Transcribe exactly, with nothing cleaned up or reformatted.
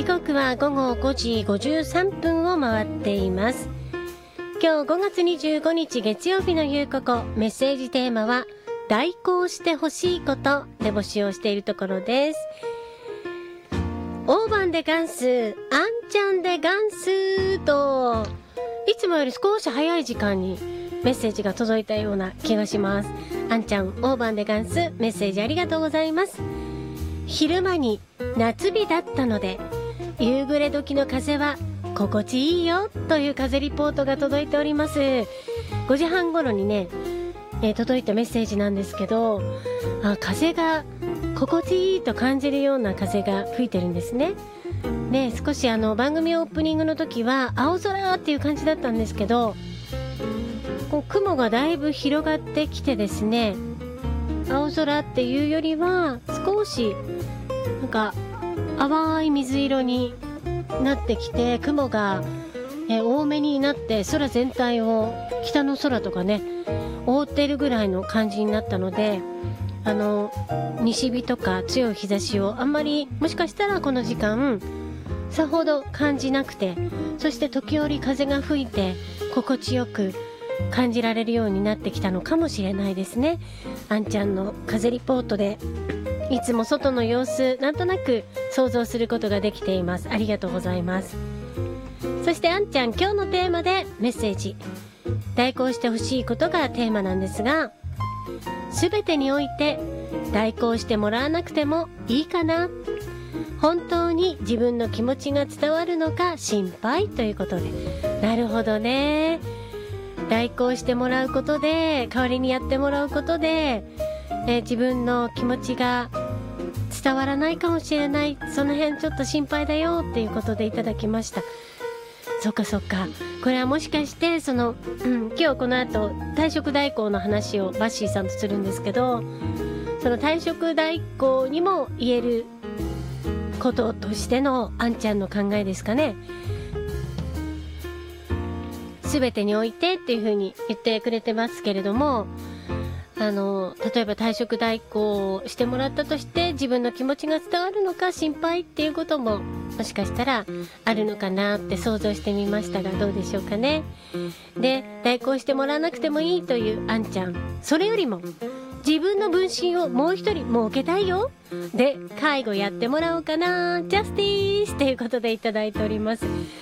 刻は午後ごじごじゅうさんぷんを回っています。今日ごがつにじゅうごにち月曜日のゆうここ、メッセージテーマは代行してほしいことで募集をしているところです。大番でガンス、あんちゃんでガンスと、いつもより少し早い時間にメッセージが届いたような気がします。あんちゃん、大番でガンス、メッセージありがとうございます。昼間に夏日だったので、夕暮れ時の風は心地いいよという風リポートが届いております。ごじはん頃にね、えー、届いたメッセージなんですけど、あ、風が心地いいと感じるような風が吹いてるんですね。で、少しあの番組オープニングの時は青空っていう感じだったんですけど、こう雲がだいぶ広がってきてですね、青空っていうよりは少しなんか淡い水色になってきて、雲がえ多めになって空全体を北の空とかね覆っているぐらいの感じになったので、あの西日とか強い日差しをあんまりもしかしたらこの時間さほど感じなくて、そして時折風が吹いて心地よく感じられるようになってきたのかもしれないですね。あんちゃんの風リポートでいつも外の様子なんとなく想像することができています。ありがとうございます。そしてあんちゃん、今日のテーマでメッセージ、代行してほしいことがテーマなんですが、すべてにおいて代行してもらわなくてもいいかな、本当に自分の気持ちが伝わるのか心配ということで。なるほどね。代行してもらうことで、代わりにやってもらうことで、えー、自分の気持ちが伝わらないかもしれない、その辺ちょっと心配だよっていうことでいただきました。そっかそっか、これはもしかしてその、うん、今日この後退職代行の話をバッシーさんとするんですけど、その退職代行にも言えることとしてのあんちゃんの考えですかね。すべてにおいてっていう風に言ってくれてますけれども、あの例えば退職代行をしてもらったとして自分の気持ちが伝わるのか心配っていうことももしかしたらあるのかなって想像してみましたが、どうでしょうかね。で、代行してもらわなくてもいいというあんちゃん、それよりも自分の分身をもう一人設けたいよ、で介護やってもらおうかな、ジャスティースということでいただいております。